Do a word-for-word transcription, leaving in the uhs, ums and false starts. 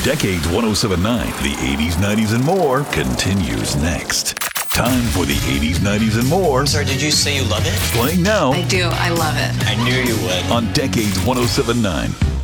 Decades one oh seven point nine, the eighties, nineties, and more continues next. Time for the eighties, nineties, and more. Sorry, did you say you love it? Playing now I do. I love it. I knew you would. on Decades one oh seven point nine.